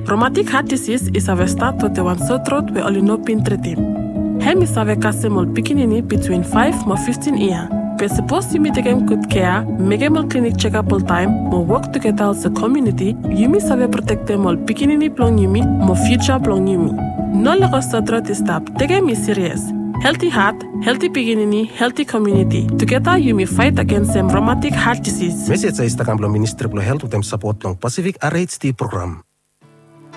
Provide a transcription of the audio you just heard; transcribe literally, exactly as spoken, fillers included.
Rheumatic heart disease is a start to the one sore throat we only know pin treatim. Hem is a kasemol pikinini between five to fifteen years. We're supposed to take him good care, make him clinic check-up all time, mo work together as a community, yumi save protect them all pikinini plong yumi, mo future plong yumi. No longer sore to stop, take him serious. Healthy heart, healthy pikinini, healthy community. Together you may fight against them rheumatic heart disease. Message sa Instagram Ministry of Health with them support ng Pacific R H D program.